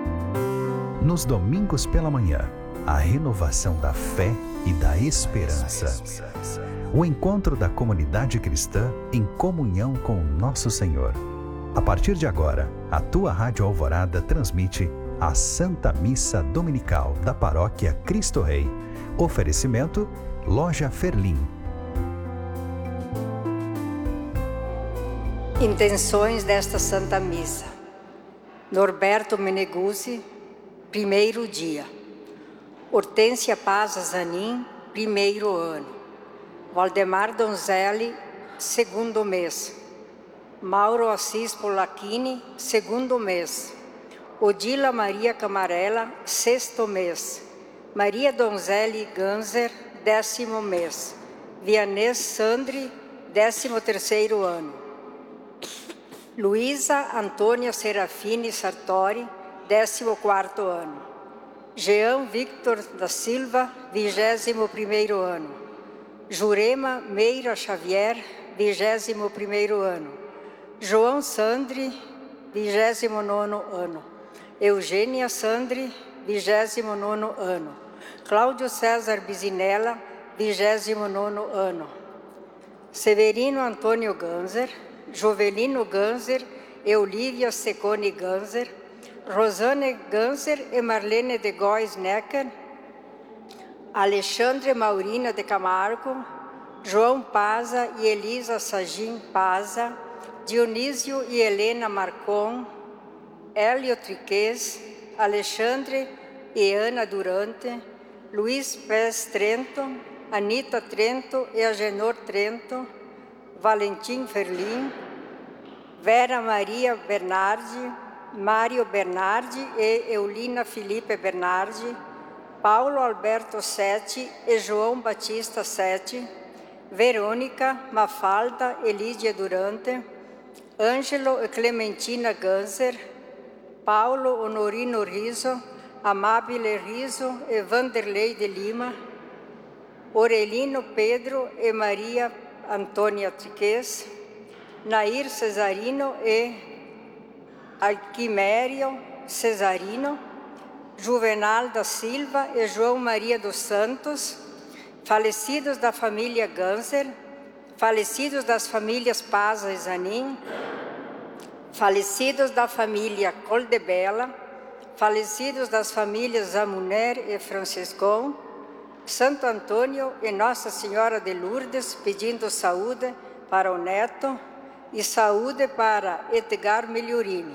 Nos domingos pela manhã, a renovação da fé e da esperança. O encontro da comunidade cristã em comunhão com Nosso Senhor. A partir de agora, a tua Rádio Alvorada transmite a Santa Missa Dominical da Paróquia Cristo Rei. Oferecimento, Loja Ferlim. Intenções desta Santa Missa. Norberto Meneguzzi, primeiro dia. Hortência Paz Zanin, primeiro ano. Valdemar Donzelli, segundo mês. Mauro Assis Polacchini, segundo mês. Odila Maria Camarella, sexto mês. Maria Donzelli Ganzer, 10º mês. Vianês Sandri, 13º ano. Luísa Antônia Serafini Sartori, 14º ano. Jean Victor da Silva, 21º ano. Jurema Meira Xavier, 21º ano. João Sandri, 29º ano. Eugênia Sandri, 29º ano. Cláudio César Bisinella, 29º ano. Severino Antônio Ganzer, Jovelino Ganzer e Olivia Secone Ganzer, Rosane Ganzer e Marlene de Góes Necker, Alexandre Maurina de Camargo, João Paza e Elisa Sagim Paza, Dionísio e Helena Marcon, Hélio Triquez, Alexandre e Ana Durante, Luiz Pérez Trento, Anita Trento e Agenor Trento, Valentim Ferlin, Vera Maria Bernardi, Mário Bernardi e Eulina Felipe Bernardi, Paulo Alberto Sete e João Batista Sete, Verônica, Mafalda e Lídia Durante, Ângelo e Clementina Ganzer, Paulo Honorino Riso, Amabile Riso e Vanderlei de Lima, Orelino Pedro e Maria Antônia Triquez, Nair Cesarino e Alquimério Cesarino, Juvenal da Silva e João Maria dos Santos, falecidos da família Ganzer, falecidos das famílias Paza e Zanin, falecidos da família Coldebella, falecidos das famílias Zamuner e Franciscon, Santo Antônio e Nossa Senhora de Lourdes, pedindo saúde para o neto e saúde para Edgar Melhorini.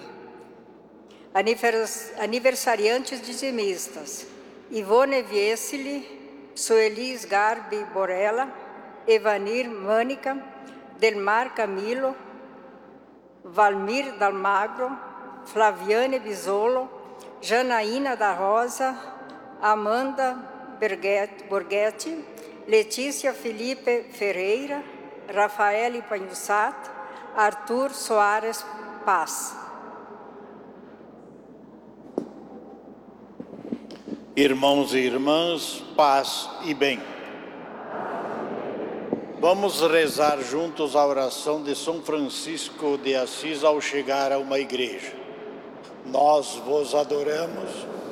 Aniversariantes dizimistas: Ivone Viesili, Sueli Sgarbi Borella, Evanir Mânica, Delmar Camilo, Valmir Dalmagro, Flaviane Bisolo, Janaína da Rosa, Amanda Borghetti, Letícia Felipe Ferreira, Rafael Panhussat, Arthur Soares Paz. Irmãos e irmãs, paz e bem. Vamos rezar juntos a oração de São Francisco de Assis ao chegar a uma igreja. Nós vos adoramos,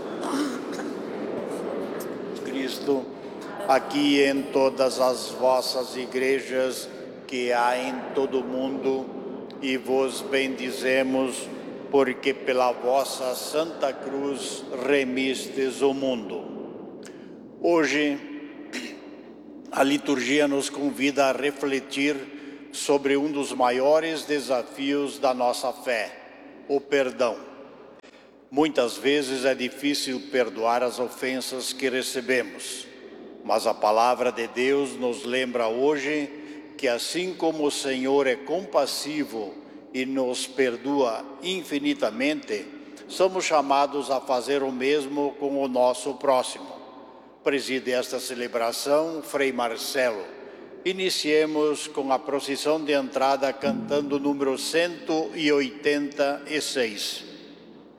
Cristo, aqui em todas as vossas igrejas que há em todo o mundo, e vos bendizemos, porque pela vossa Santa Cruz remistes o mundo. Hoje, a liturgia nos convida a refletir sobre um dos maiores desafios da nossa fé, o perdão. Muitas vezes é difícil perdoar as ofensas que recebemos, mas a palavra de Deus nos lembra hoje que assim como o Senhor é compassivo e nos perdoa infinitamente, somos chamados a fazer o mesmo com o nosso próximo. Preside esta celebração Frei Marcelo. Iniciemos com a procissão de entrada cantando o número 186.